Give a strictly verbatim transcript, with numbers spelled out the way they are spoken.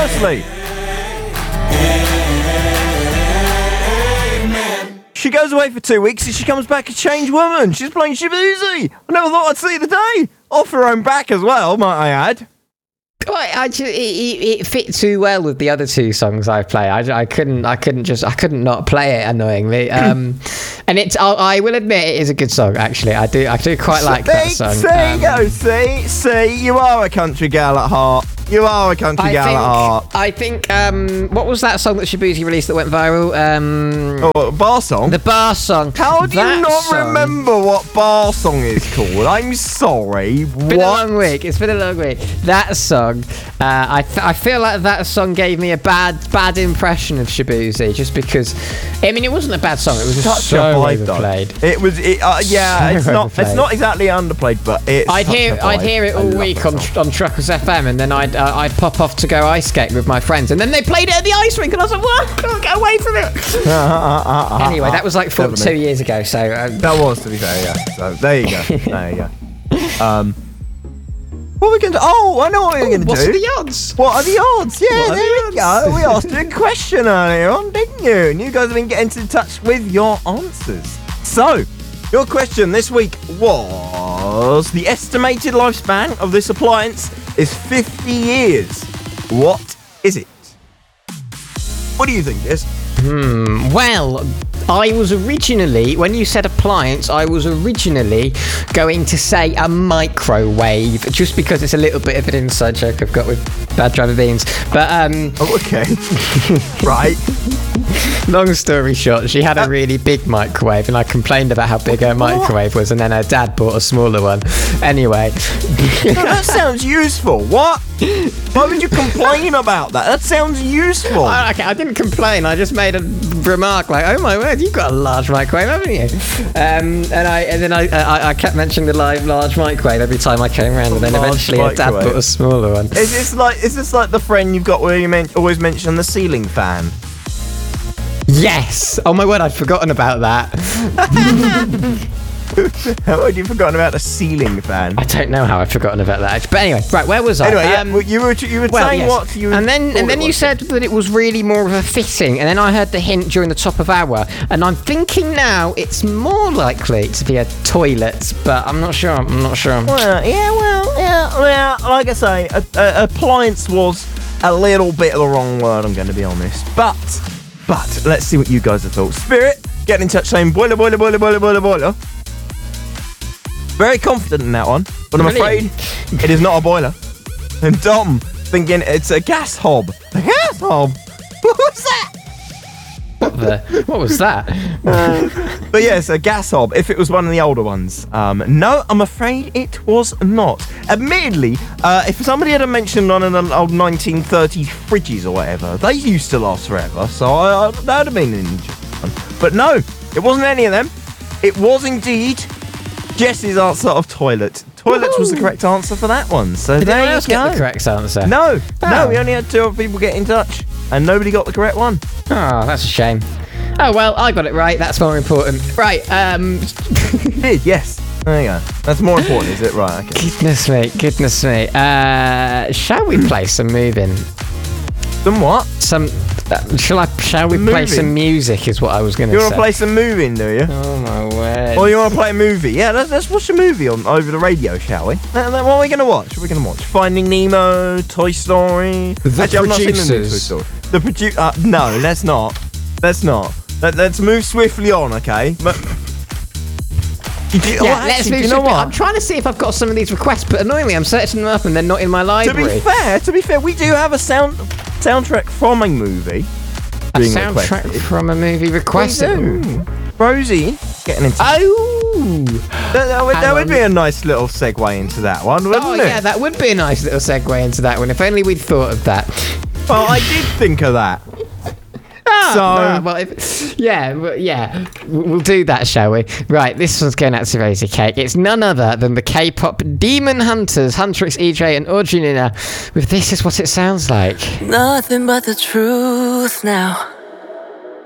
honestly. She goes away for two weeks and she comes back a changed woman. She's playing Shaboozey. I never thought I'd see the day. Off her own back as well, might I add. I, I just, it, it, it fit too well with the other two songs I play. I, I couldn't, I couldn't just, I couldn't not play it annoyingly. Um, and it's, I, I will admit, it is a good song. Actually, I do, I do quite like see, that song. See, um, go, see, see, you are a country gal at heart. You are a country I gal think, at heart. I think, um, what was that song that Shaboozey released that went viral? Um, oh, bar song? The bar song. How do that you not song, remember what bar song is called? I'm sorry. It's been what? a long week. It's been a long week. That song, uh, I th- I feel like that song gave me a bad bad impression of Shaboozey, just because. I mean, it wasn't a bad song. It was just Such so a vibe, overplayed. though. It was, it, uh, yeah. So it's not, overplayed. it's not exactly underplayed, but it's. I'd such hear a I'd vibe. hear it I all love week that on song. on Truckers F M, and then I'd uh, I'd pop off to go ice skate with my friends, and then they played it at the ice rink, and I was like, "What? I can't get away from it." Anyway, that was like four, two years ago, so uh, that was, to be fair, yeah. So there you go. There you go. Um, what are we going to? Oh, I know what we're going to what's do. the odds? What are the odds? Yeah, What are there the we odds? go. We asked you a question earlier on, didn't you? And you guys have been getting in touch with your answers. So, your question this week was: the estimated lifespan of this appliance is fifty years. What is it? What do you think, Jess? Hmm. Well, I was originally, when you said appliance, I was originally going to say a microwave, just because it's a little bit of an inside joke I've got with Bad Driver Beans. But, um... Oh, okay. Right. long story short, she had a really big microwave, and I complained about how big her microwave was, and then her dad bought a smaller one. Anyway. No, that sounds useful. What? Why would you complain about that? That sounds useful. I, okay, I didn't complain. I just made a remark like, "Oh my word, you've got a large microwave, haven't you?" Um, and I and then I, I I kept mentioning the live large microwave every time I came around, and then Large eventually her dad microwave. bought a smaller one. Is this like is this like the friend you've got where you men- always mention the ceiling fan? Yes. Oh my word, I'd forgotten about that. How had you forgotten about the ceiling fan? I don't know how I'd forgotten about that. But anyway, right, where was I? Anyway, yeah, Um, well, you were you were Well, saying yes. what you and then thought and then it you was. said that it was really more of a fitting, and then I heard the hint during the top of hour, and I'm thinking now it's more likely to be a toilet, but I'm not sure. I'm not sure. Well, yeah, well, yeah, yeah. Like I say, a, a, appliance was a little bit of the wrong word. I'm going to be honest, but but let's see what you guys have thought. Spirit, get in touch saying boiler, boiler, boiler, boiler, boiler, boiler. Very confident in that one, but I'm Brilliant. afraid it is not a boiler. And Dom thinking it's a gas hob. A gas hob? What was that? What the? What was that? But yes, a gas hob, if it was one of the older ones. Um, no, I'm afraid it was not. Admittedly, uh, if somebody had mentioned on an old nineteen thirties fridges or whatever, they used to last forever, so I, I, that would have been an interesting one. But no, it wasn't any of them. It was indeed Jess's answer of toilet. Toilet was the correct answer for that one. So Did there anyone you else go. get the correct answer? No, Oh. no, we only had two other people get in touch, and nobody got the correct one. Oh, that's a shame. Oh well, I got it right. That's more important. Right. Um. Did yes. There you go. That's more important, is it? Right. Okay. Goodness me. Goodness me. Uh. Shall we play some moving? Some what? Some. Uh, shall I? Shall we play Moving? some music? Is what I was going to You say. want to play some moving, do you? Oh my word. Or you want to play a movie? Yeah, let's, let's watch a movie on over the radio, shall we? Uh, What are we going to watch? What are we going to watch? Finding Nemo, Toy Story. The Actually, I've not seen the new Toy Producers. Story. The produ- uh, No, let's not. Let's not. Let, let's move swiftly on, okay? But. You do- Yeah, oh, let's actually, move do you know swiftly. what? I'm trying to see if I've got some of these requests, but annoyingly, I'm searching them up and they're not in my To library. be fair, to be fair, we do have a sound soundtrack from a movie. a being soundtrack requested. from a movie requested. We do. Rosie getting into Oh. that, that would, Hang that would on. be a nice little segue into that one, wouldn't Oh it? yeah, that would be a nice little segue into that one. If only we'd thought of that. Well, I did think of that. Ah, So- ah, well, if, yeah, well, yeah, we'll do that, shall we? Right, this one's going out to Rosie Cake. It's none other than the K-pop Demon Hunters, Huntrix, E J, and Audrey Nina. With This Is What It Sounds Like. Nothing but the truth now.